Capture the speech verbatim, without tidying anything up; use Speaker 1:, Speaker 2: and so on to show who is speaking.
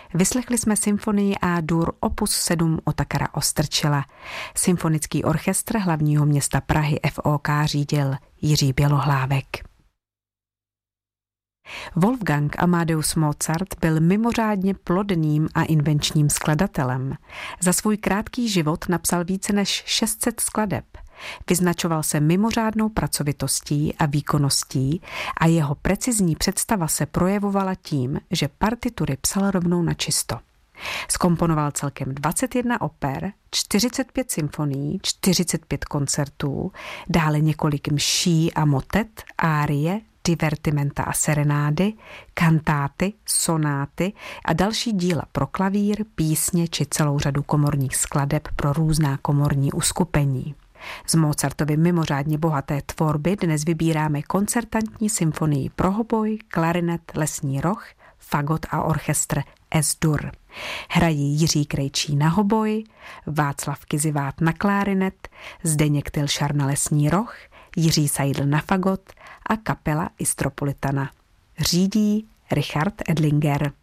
Speaker 1: Vyslechli jsme symfonii A-dur opus sedm Otakara Ostrčila. Symfonický orchestr hlavního města Prahy F O K řídil Jiří Bělohlávek. Wolfgang Amadeus Mozart byl mimořádně plodným a invenčním skladatelem. Za svůj krátký život napsal více než šest set skladeb. Vyznačoval se mimořádnou pracovitostí a výkonností a jeho precizní představa se projevovala tím, že partitury psal rovnou na čisto. Zkomponoval celkem dvacet jedna oper, čtyřicet pět symfonií, čtyřicet pět koncertů, dále několik mší a motet, árie, divertimenta a serenády, kantáty, sonáty a další díla pro klavír, písně či celou řadu komorních skladeb pro různá komorní uskupení. Z Mozartovy mimořádně bohaté tvorby dnes vybíráme koncertantní symfonii pro hoboj, klarinet, lesní roh, fagot a orchestr Es-dur. Hrají Jiří Krejčí na hoboj, Václav Kizivát na klarinet, Zdeněk Tylšar na lesní roh, Jiří Seidl na fagot a kapela Istropolitana. Řídí Richard Edlinger.